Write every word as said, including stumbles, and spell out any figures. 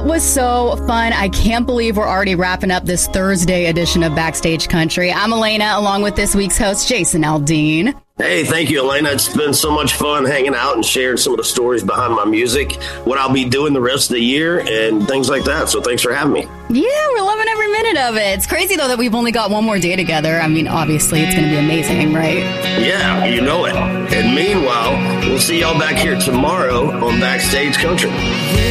That was so fun. I can't believe we're already wrapping up this Thursday edition of Backstage Country. I'm Elena, along with this week's host, Jason Aldean. Hey, thank you, Elena. It's been so much fun hanging out and sharing some of the stories behind my music, what I'll be doing the rest of the year, and things like that. So thanks for having me. Yeah, we're loving every minute of it. It's crazy, though, that we've only got one more day together. I mean, obviously, it's going to be amazing, right? Yeah, you know it. And meanwhile, we'll see y'all back here tomorrow on Backstage Country.